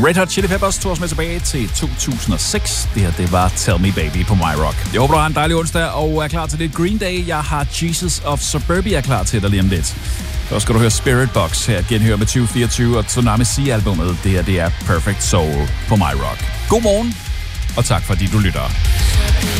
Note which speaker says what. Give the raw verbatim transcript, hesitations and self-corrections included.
Speaker 1: Red Hot Chili Peppers tog os med tilbage til to tusind og seks. Det her, det var Tell Me Baby på My Rock. Jeg håber, du har en dejlig onsdag og er klar til lidt Green Day. Jeg har Jesus of Suburbia klar til dig lige om lidt. Så skal du høre Spirit Box her, genhør med tyve fireogtyve og Tsunami Sea-albummet. Det her, det er Perfect Soul på My Rock. God morgen, og tak fordi du lytter.